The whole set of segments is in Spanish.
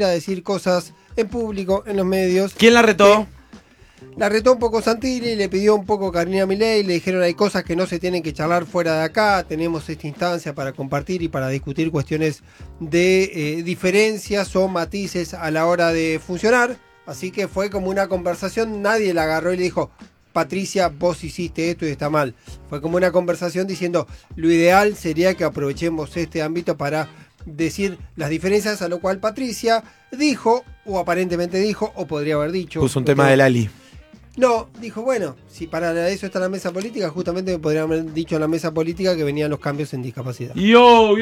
a decir cosas en público, en los medios. ¿Quién la retó? La retó un poco Santilli, le pidió un poco Carolina Milei, le dijeron hay cosas que no se tienen que charlar fuera de acá, tenemos esta instancia para compartir y para discutir cuestiones de diferencias o matices a la hora de funcionar. Así que fue como una conversación, nadie la agarró y le dijo, Patricia, vos hiciste esto y está mal. Fue como una conversación diciendo, lo ideal sería que aprovechemos este ámbito para decir las diferencias, a lo cual Patricia dijo, o aparentemente dijo, o podría haber dicho. Puso un tema de Lali. No, dijo, bueno, si para eso está la mesa política, justamente me podrían haber dicho en la mesa política que venían los cambios en discapacidad. Yo.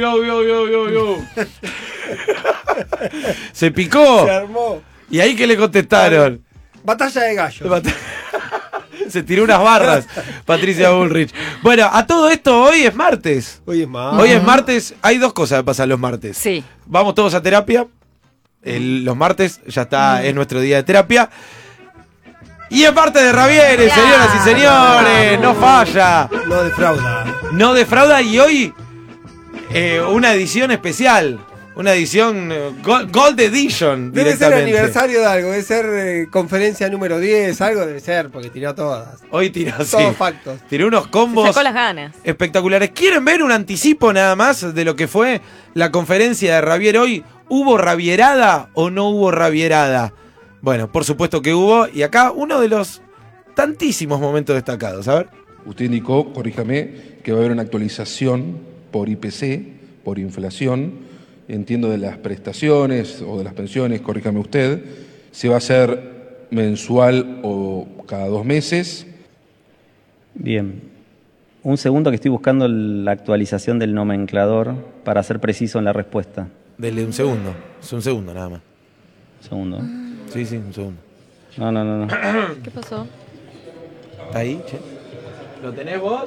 Se picó. Se armó. ¿Y ahí qué le contestaron? Batalla de gallos. Se tiró unas barras, Patricia Bullrich. Bueno, a todo esto, hoy es martes. Hoy es martes. Hay dos cosas que pasan los martes. Sí. Vamos todos a terapia. Los martes ya está, es nuestro día de terapia. Y es parte de Ravieres, señoras y señores. No falla. No defrauda. No defrauda. Y hoy una edición especial. Una edición Gold Edition. Debe ser aniversario de algo, debe ser conferencia número 10, algo debe ser, porque tiró todas. Hoy tiró, todos factos. Tiró unos combos. Se sacó las ganas. Espectaculares. ¿Quieren ver un anticipo nada más de lo que fue la conferencia de Ravier hoy? ¿Hubo ravierada o no hubo ravierada? Bueno, por supuesto que hubo. Y acá uno de los tantísimos momentos destacados. A ver. Usted indicó, corríjame, que va a haber una actualización por IPC, por inflación. Entiendo de las prestaciones o de las pensiones, corríjame usted. ¿Se va a hacer mensual o cada 2 meses? Bien. Un segundo que estoy buscando la actualización del nomenclador para ser preciso en la respuesta. Dele un segundo. Es un segundo nada más. Un segundo. Sí, un segundo. No. ¿Qué pasó? ¿Está ahí, che? ¿Lo tenés vos?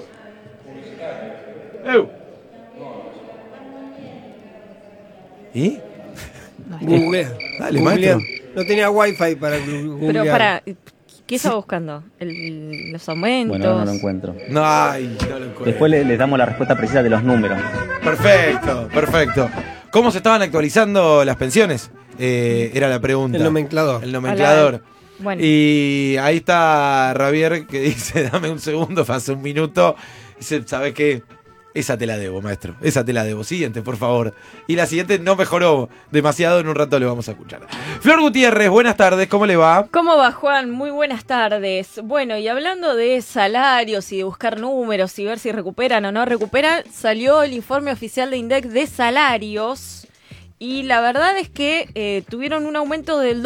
¿Y? Google. Dale, maestro. No tenía wifi para googlear. Pero para, ¿qué estaba buscando? ¿Los aumentos? Bueno, no lo encuentro. No lo encuentro. Después les damos la respuesta precisa de los números. Perfecto. ¿Cómo se estaban actualizando las pensiones? Era la pregunta. El nomenclador. Bueno. Y ahí está Ravier que dice, dame un segundo, hace un minuto. Dice, ¿sabes qué? Esa te la debo, maestro. Esa te la debo. Siguiente, por favor. Y la siguiente no mejoró demasiado. En un rato le vamos a escuchar. Flor Gutiérrez, buenas tardes. ¿Cómo le va? ¿Cómo va, Juan? Muy buenas tardes. Bueno, y hablando de salarios y de buscar números y ver si recuperan o no recuperan, salió el informe oficial de INDEC de salarios. Y la verdad es que tuvieron un aumento del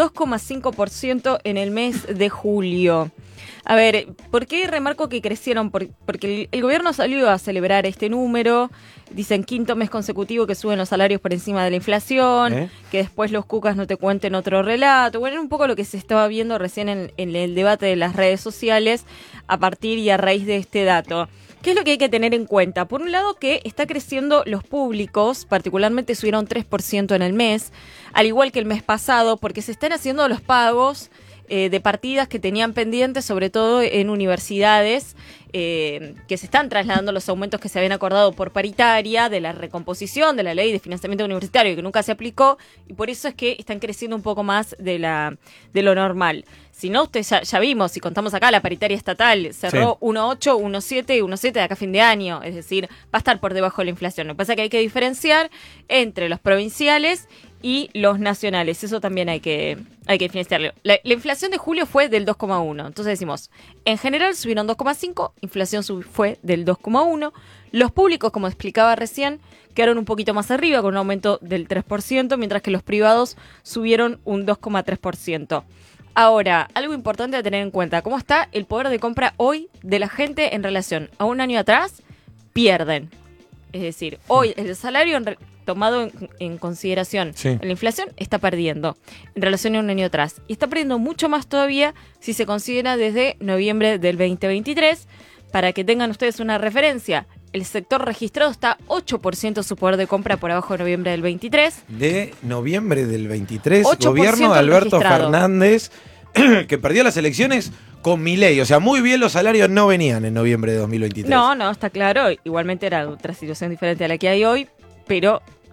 2,5% en el mes de julio. A ver, ¿por qué remarco que crecieron? Porque el gobierno salió a celebrar este número. Dicen 5º mes consecutivo que suben los salarios por encima de la inflación, que después los cucas no te cuenten otro relato. Bueno, era un poco lo que se estaba viendo recién en el debate de las redes sociales a partir y a raíz de este dato. ¿Qué es lo que hay que tener en cuenta? Por un lado que está creciendo los públicos, particularmente subieron 3% en el mes, al igual que el mes pasado, porque se están haciendo los pagos de partidas que tenían pendientes, sobre todo en universidades, que se están trasladando los aumentos que se habían acordado por paritaria, de la recomposición de la ley de financiamiento universitario que nunca se aplicó, y por eso es que están creciendo un poco más de lo normal. Si no, ustedes ya vimos, si contamos acá, la paritaria estatal cerró 1,8, 1,7 y 1,7 de acá a fin de año. Es decir, va a estar por debajo de la inflación. Lo que pasa es que hay que diferenciar entre los provinciales y los nacionales. Eso también hay que diferenciarlo. La inflación de julio fue del 2,1. Entonces decimos, en general subieron 2,5, inflación fue del 2,1. Los públicos, como explicaba recién, quedaron un poquito más arriba con un aumento del 3%, mientras que los privados subieron un 2,3%. Ahora, algo importante a tener en cuenta, ¿cómo está el poder de compra hoy de la gente en relación a un año atrás? Pierden. Es decir, hoy el salario tomado en consideración en la inflación está perdiendo en relación a un año atrás. Y está perdiendo mucho más todavía si se considera desde noviembre del 2023. Para que tengan ustedes una referencia, el sector registrado está 8% su poder de compra por abajo de noviembre del 23. De noviembre del 23, gobierno de Alberto Fernández, que perdió las elecciones con Milei. O sea, muy bien los salarios no venían en noviembre de 2023. No, está claro. Igualmente era otra situación diferente a la que hay hoy, pero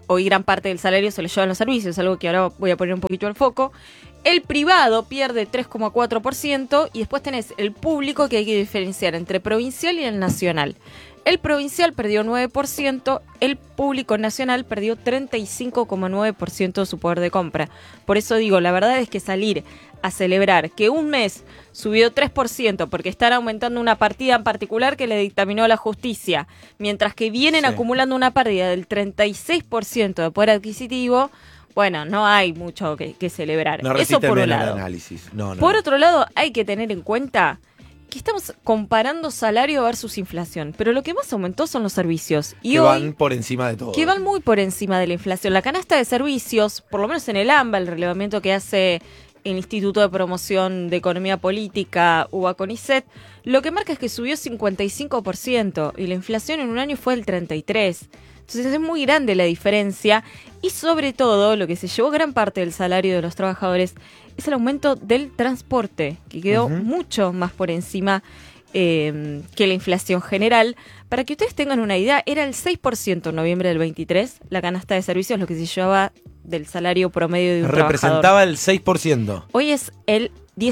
hoy gran parte del salario se lo llevan los servicios, algo que ahora voy a poner un poquito al foco. El privado pierde 3,4% y después tenés el público, que hay que diferenciar entre provincial y el nacional. El provincial perdió 9%, el público nacional perdió 35,9% de su poder de compra. Por eso digo, la verdad es que salir a celebrar que un mes subió 3% porque están aumentando una partida en particular que le dictaminó la justicia, mientras que vienen acumulando una pérdida del 36% de poder adquisitivo, bueno, no hay mucho que celebrar. No eso por un el lado. análisis. No. Por otro lado, hay que tener en cuenta que estamos comparando salario versus inflación, pero lo que más aumentó son los servicios. Y que hoy, van por encima de todo. que van muy por encima de la inflación. La canasta de servicios, por lo menos en el AMBA, el relevamiento que hace el Instituto de Promoción de Economía Política, UBA-CONICET, lo que marca es que subió 55% y la inflación en un año fue del 33%. Entonces es muy grande la diferencia y sobre todo lo que se llevó gran parte del salario de los trabajadores es el aumento del transporte, que quedó mucho más por encima que la inflación general. Para que ustedes tengan una idea, era el 6% en noviembre del 23, la canasta de servicios, lo que se llevaba del salario promedio de un Representaba trabajador. el 6%. Hoy es el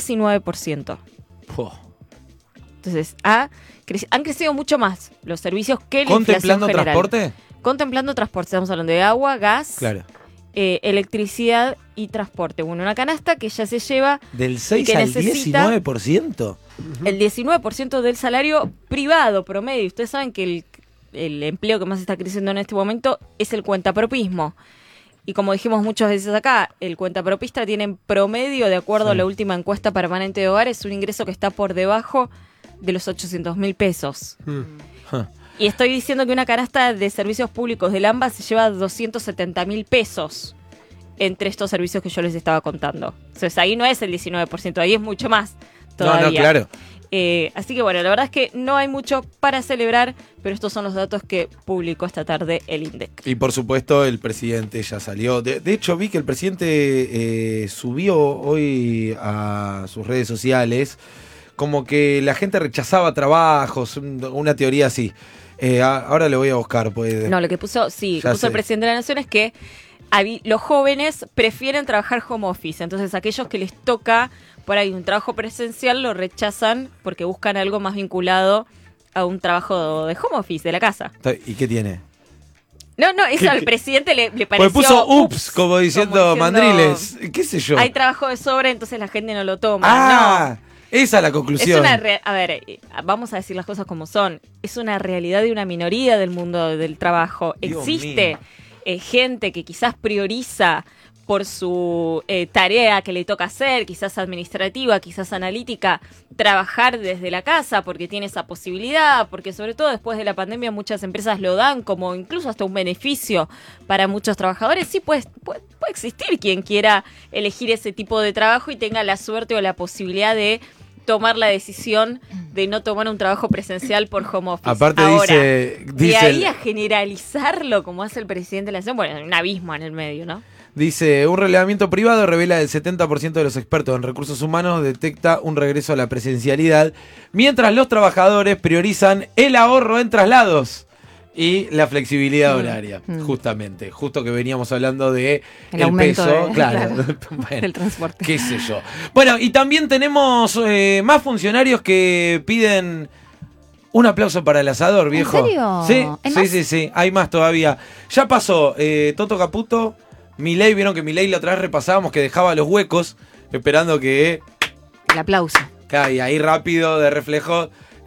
19%. Puh. Entonces, han crecido mucho más los servicios que la inflación ¿Contemplando general. transporte? Contemplando transporte, estamos hablando de agua, gas, Claro. electricidad y transporte. Bueno, una canasta que ya se lleva ¿Del y 6 que al necesita 19%? el 19% del salario privado promedio. Ustedes saben que el empleo que más está creciendo en este momento es el cuentapropismo. Y como dijimos muchas veces acá, el cuentapropista tiene en promedio, de acuerdo a la última encuesta permanente de hogares, un ingreso que está por debajo de los 800.000 pesos. Y estoy diciendo que una canasta de servicios públicos del AMBA se lleva 270.000 pesos entre estos servicios que yo les estaba contando. Entonces ahí no es el 19%, ahí es mucho más todavía. No, claro. Así que bueno, la verdad es que no hay mucho para celebrar, pero estos son los datos que publicó esta tarde el INDEC. Y por supuesto el presidente ya salió. De hecho vi que el presidente subió hoy a sus redes sociales como que la gente rechazaba trabajos, una teoría así. Ahora le voy a buscar. Pues, No, lo que puso sé. el presidente de la Nación es que los jóvenes prefieren trabajar home office. Entonces aquellos que les toca por ahí un trabajo presencial lo rechazan porque buscan algo más vinculado a un trabajo de home office, de la casa. ¿Y qué tiene? No, eso al presidente le Pues pareció... puso ups, como diciendo Mandriles. ¿Qué sé yo? Hay trabajo de sobra, entonces la gente no lo toma. No. Esa es la Es conclusión. a ver, vamos a decir las cosas como son. Es una realidad de una minoría del mundo del trabajo. Dios Existe mío. gente que quizás prioriza por su tarea que le toca hacer, quizás administrativa, quizás analítica, trabajar desde la casa porque tiene esa posibilidad, porque sobre todo después de la pandemia muchas empresas lo dan como incluso hasta un beneficio para muchos trabajadores. Sí, puede existir quien quiera elegir ese tipo de trabajo y tenga la suerte o la posibilidad de tomar la decisión de no tomar un trabajo presencial por home office. Aparte ahora, dice de ahí a generalizarlo como hace el presidente de la Nación, bueno, hay un abismo en el medio, ¿no? Dice, un relevamiento privado revela que el 70% de los expertos en recursos humanos detecta un regreso a la presencialidad, mientras los trabajadores priorizan el ahorro en traslados y la flexibilidad horaria, justamente. Justo que veníamos hablando de el aumento peso, de- claro, del bueno, transporte. qué sé yo. Bueno, y también tenemos más funcionarios que piden un aplauso para el asador, viejo. serio? Sí, ¿Hay sí, más? sí, hay más todavía. Ya pasó Toto Caputo, Milei, vieron que Milei la otra vez repasábamos que dejaba los huecos, esperando que El aplauso. y ahí rápido, de reflejo,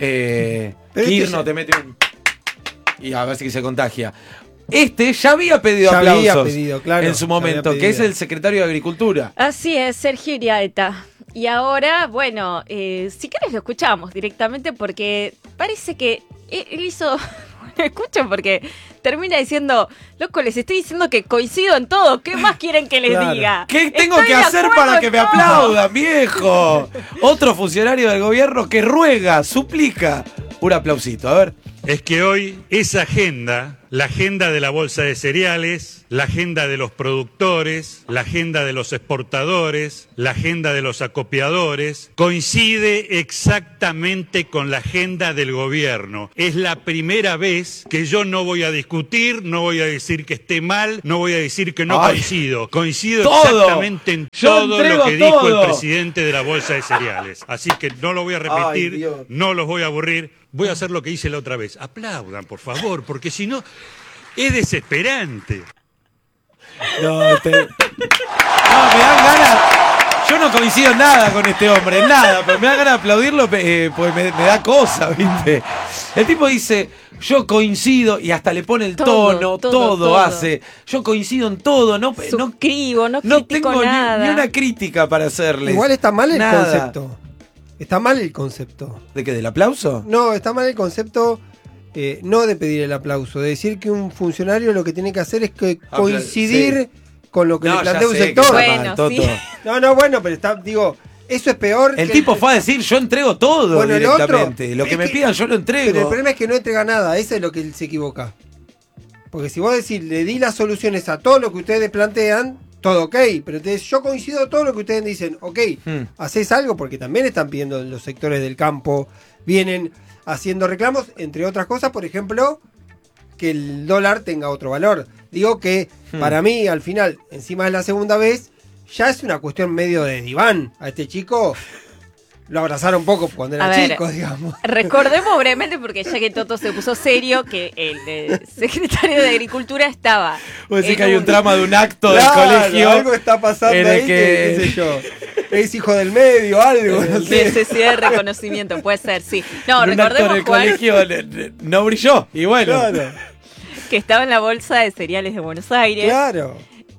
Kirno te mete un... Y a ver si se contagia. Ya había pedido Ya había aplausos pedido, claro, en su ya había momento, que pedido. es el secretario de Agricultura. Así es, Sergio Iriaeta. Y ahora, bueno, si querés lo escuchamos directamente porque parece que él hizo... Escuchen porque termina diciendo, loco, les estoy diciendo que coincido en todo. ¿Qué más quieren que les Claro. diga? ¿Qué tengo Estoy que de hacer acuerdo para en que me todo. aplaudan, viejo? Otro funcionario del gobierno que ruega, suplica. Un aplausito, a ver. es que hoy esa agenda, la agenda de la bolsa de cereales, la agenda de los productores, la agenda de los exportadores, la agenda de los acopiadores, coincide exactamente con la agenda del gobierno. Es la primera vez que yo no voy a discutir, no voy a decir que esté mal, no voy a decir que no coincido. Coincido exactamente en todo lo que dijo el presidente de la bolsa de cereales. Así que no lo voy a repetir, no los voy a aburrir. Voy a hacer lo que hice la otra vez. Aplaudan, por favor, porque si no, es desesperante. No, me dan ganas. Yo no coincido en nada con este hombre, en nada, pero me da ganas de aplaudirlo, pues me da cosa, ¿viste? El tipo dice, yo coincido, y hasta le pone el tono, todo hace. Yo coincido en todo, no suscribo, no critico tengo nada. Ni una crítica para hacerles. Igual está mal el concepto. Está mal el concepto. ¿De qué? ¿Del aplauso? No, está mal el concepto, no de pedir el aplauso, de decir que un funcionario lo que tiene que hacer es que coincidir con lo que le plantea un sector. Bueno, sí. Bueno, pero eso es peor. El tipo fue a decir, yo entrego todo directamente. Lo que me pidan yo lo entrego. Pero el problema es que no entrega nada, eso es lo que él se equivoca. Porque si vos decís, le di las soluciones a todo lo que ustedes plantean, todo ok, pero entonces yo coincido con todo lo que ustedes dicen, ok, hacés algo, porque también están pidiendo los sectores del campo, vienen haciendo reclamos, entre otras cosas, por ejemplo, que el dólar tenga otro valor. Digo que para mí, al final, encima de la segunda vez, ya es una cuestión medio de diván. A este chico lo abrazaron un poco cuando era chico, digamos. Recordemos brevemente, porque ya que Toto se puso serio, que el secretario de Agricultura estaba... Vos decís que hay un trama de un acto del colegio. Algo está pasando ahí que, qué sé yo, es hijo del medio, algo. No sé. Necesidad de reconocimiento, puede ser, sí. No, un recordemos, acto del colegio no brilló, y bueno. Claro. Que estaba en la bolsa de cereales de Buenos Aires. Claro.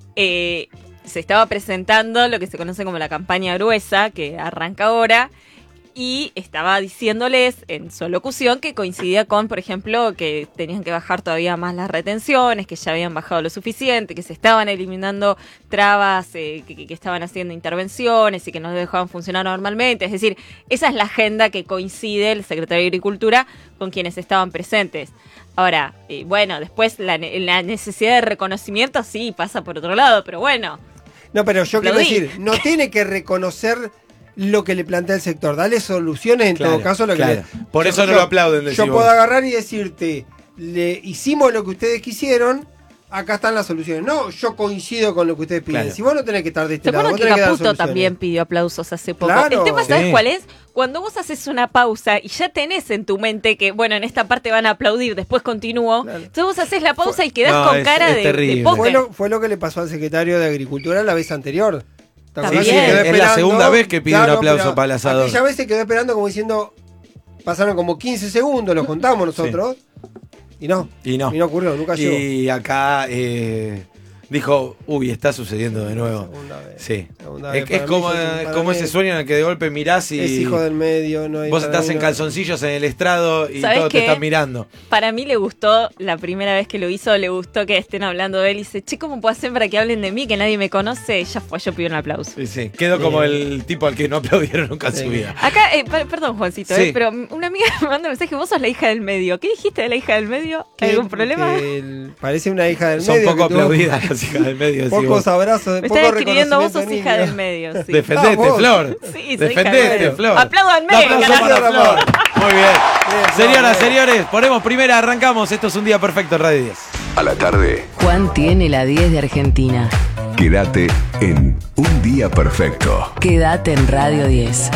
Se estaba presentando lo que se conoce como la campaña gruesa, que arranca ahora, y estaba diciéndoles en su locución que coincidía con, por ejemplo, que tenían que bajar todavía más las retenciones, que ya habían bajado lo suficiente, que se estaban eliminando trabas, que estaban haciendo intervenciones y que no dejaban funcionar normalmente. Es decir, esa es la agenda que coincide el secretario de Agricultura con quienes estaban presentes. Ahora, bueno, después la necesidad de reconocimiento sí pasa por otro lado, pero bueno. No, pero yo quiero decir, no tiene que reconocer lo que le plantea el sector, dale soluciones en todo caso. Por eso no lo aplauden. Yo puedo agarrar y decirte, hicimos lo que ustedes quisieron, acá están las soluciones. No, yo coincido con lo que ustedes piden. Si vos no tenés que estar de este lado, vos tenés que dar Caputo soluciones. también pidió aplausos hace poco. Claro. El tema, ¿sabes cuál es? Cuando vos haces una pausa y ya tenés en tu mente que, bueno, en esta parte van a aplaudir, después continúo. Claro. Entonces vos haces la pausa y quedás con cara de póker. Fue lo que le pasó al secretario de Agricultura la vez anterior. Sí, es la segunda vez que pide un aplauso para el asador. Aquella vez se quedó esperando como diciendo, pasaron como 15 segundos, lo contamos nosotros. Y no ocurrió, nunca llegó. Y acá dijo, está sucediendo de nuevo. Segunda vez. Sí. Es como ese sueño en el que de golpe mirás y... Es hijo del medio, no hay... Vos estás en calzoncillos en el estrado y todos te están mirando. Para mí le gustó, la primera vez que lo hizo, le gustó que estén hablando de él y dice, che, ¿cómo puedo hacer para que hablen de mí, que nadie me conoce? Ya fue, yo pido un aplauso. Sí, quedó como el tipo al que no aplaudieron nunca en su vida. Acá, perdón Juancito, pero una amiga me mandó un mensaje, vos sos la hija del medio. ¿Qué dijiste de la hija del medio? ¿Algún problema? Parece una hija del Son medio. Son poco aplaudidas las hijas del medio. Pocos abrazos, me poco estás escribiendo, vos sos de hija del medio. Sí. Defendete, Flor. Sí, defendete, Flor. Apláudanme. Para Flor. Muy bien. Señoras, señores, ponemos primera, arrancamos. Esto es un día perfecto en Radio 10. A la tarde, Juan tiene la 10 de Argentina. quédate en Un Día Perfecto. Quédate en Radio 10.